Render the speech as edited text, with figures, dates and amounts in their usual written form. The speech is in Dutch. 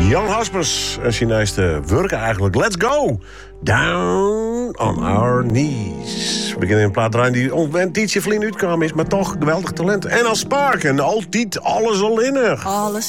Jan Haspers en Chinees werken eigenlijk. Let's go! Down on our knees. We beginnen een plaat draaien die ontwend ietsje vlien uitkwam is, maar toch geweldig talent. En als Spark en altijd alles al innig. Alles